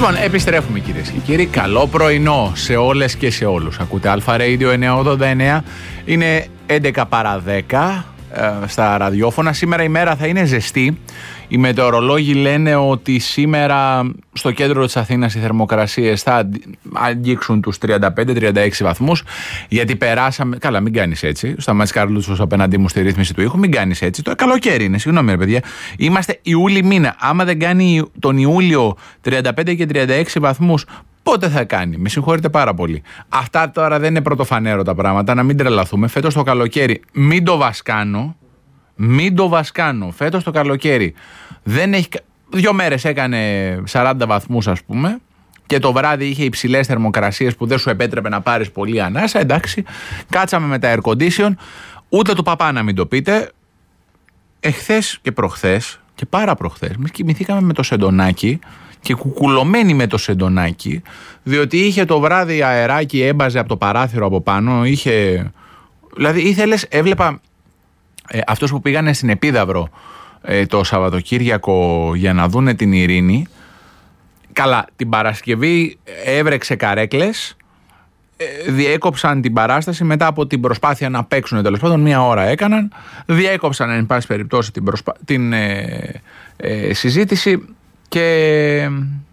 Λοιπόν, επιστρέφουμε κυρίες και κύριοι. Καλό πρωινό σε όλες και σε όλους. Ακούτε Αλφα Radio 989. Είναι 11 παρά 10 στα ραδιόφωνα. Σήμερα η μέρα θα είναι ζεστή. Οι μετεωρολόγοι λένε ότι σήμερα στο κέντρο της Αθήνας οι θερμοκρασίες θα αγγίξουν τους 35-36 βαθμούς, γιατί περάσαμε. Καλά, μην κάνεις έτσι. Σταμάτης Καρλούτσος απέναντί μου στη ρύθμιση του ήχου. Μην κάνεις έτσι. Το καλοκαίρι είναι. Συγγνώμη, ρε παιδιά. Είμαστε Ιούλη μήνα. Άμα δεν κάνει τον Ιούλιο 35 και 36 βαθμούς, πότε θα κάνει? Με συγχωρείτε πάρα πολύ. Αυτά τώρα δεν είναι πρωτοφανέρο τα πράγματα. Να μην τρελαθούμε. Φέτος το καλοκαίρι μην το βασκάνω. Μην το βασκάνω. Φέτος το καλοκαίρι δεν έχει. 2 μέρες έκανε 40 βαθμούς, ας πούμε, και το βράδυ είχε υψηλές θερμοκρασίες που δεν σου επέτρεπε να πάρεις πολύ ανάσα. Εντάξει, κάτσαμε με τα air condition. Ούτε του παπά να μην το πείτε. Εχθές και προχθές και πάρα προχθές κοιμηθήκαμε με το σεντονάκι και κουκουλωμένοι με το σεντονάκι, διότι είχε το βράδυ αεράκι, έμπαζε από το παράθυρο από πάνω. Δηλαδή έβλεπα αυτούς που πήγανε στην Επίδαυρο το Σαββατοκύριακο για να δούνε την ειρήνη. Καλά, την Παρασκευή έβρεξε καρέκλες, διέκοψαν την παράσταση μετά από την προσπάθεια να παίξουν, τέλος πάντων 1 ώρα έκαναν, διέκοψαν εν πάση περιπτώσει την συζήτηση και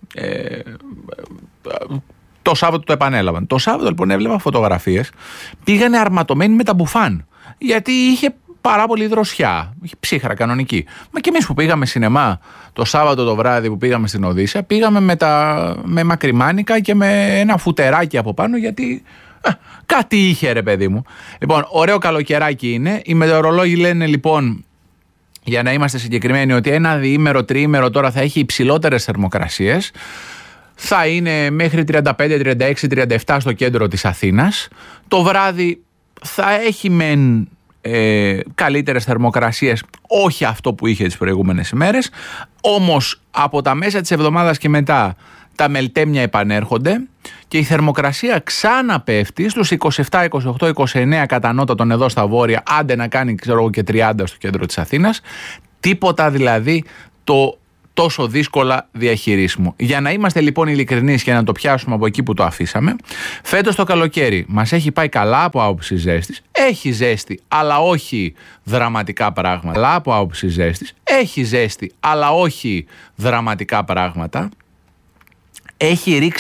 το Σάββατο το επανέλαβαν. Το Σάββατο λοιπόν έβλεπα φωτογραφίες, πήγανε αρματωμένοι με τα μπουφάν, γιατί είχε πάρα πολύ δροσιά, ψύχρα κανονική. Μα και εμείς που πήγαμε σινεμά το Σάββατο το βράδυ που πήγαμε στην Οδύσσια, πήγαμε με μακριμάνικα και με ένα φουτεράκι από πάνω, γιατί κάτι είχε, ρε παιδί μου. Λοιπόν, ωραίο καλοκαιράκι είναι. Οι μετεωρολόγοι λένε λοιπόν, για να είμαστε συγκεκριμένοι, ότι ένα διήμερο, τριήμερο τώρα θα έχει υψηλότερες θερμοκρασίες. Θα είναι μέχρι 35, 36, 37 στο κέντρο της Αθήνας. Το βράδυ θα έχει μεν καλύτερες θερμοκρασίες, όχι αυτό που είχε τις προηγούμενες ημέρες, όμως από τα μέσα της εβδομάδας και μετά τα μελτέμια επανέρχονται και η θερμοκρασία ξαναπέφτει στους 27, 28, 29 κατανότατον εδώ στα βόρεια, άντε να κάνει και 30 στο κέντρο της Αθήνας. Τίποτα δηλαδή το τόσο δύσκολα διαχειρίσιμο. Για να είμαστε λοιπόν ειλικρινείς και να το πιάσουμε από εκεί που το αφήσαμε, φέτος το καλοκαίρι μας έχει πάει καλά από άποψη ζέστης. Έχει ζέστη, αλλά όχι δραματικά πράγματα. Καλά από άποψη ζέστης. Έχει ζέστη, αλλά όχι δραματικά πράγματα. Έχει ρίξει